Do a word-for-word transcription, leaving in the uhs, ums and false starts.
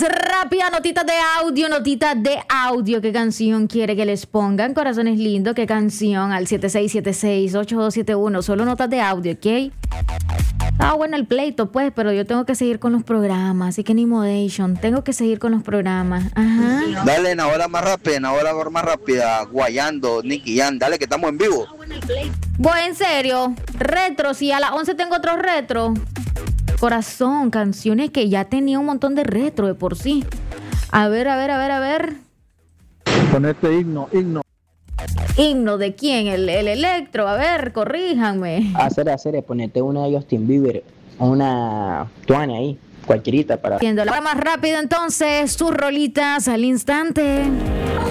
rápida, notitas de audio, notitas de audio. ¿Qué canción quiere que les pongan? Corazones lindos, ¿qué canción? Al siete seis siete seis, ocho dos siete uno. Solo notas de audio, ¿ok? Estaba bueno el pleito, pues, pero yo tengo que seguir con los programas. Así que ni modation. Tengo que seguir con los programas. Ajá. Dale, una hora más rápida, una hora más rápida. Guayando, Nicky Jan. Dale, que estamos en vivo. Voy, en serio. Retro, si a las once tengo otro retro. Corazón, canciones que ya tenía un montón de retro de por sí. A ver, a ver, a ver, a ver. Ponete himno, himno. ¿Himno de quién? El, el electro. A ver, corríjanme. Hacer, hacer, ponete una de Justin Bieber, una Tuane ahí, cualquierita para... Viendo la hora más rápido entonces, sus rolitas al instante.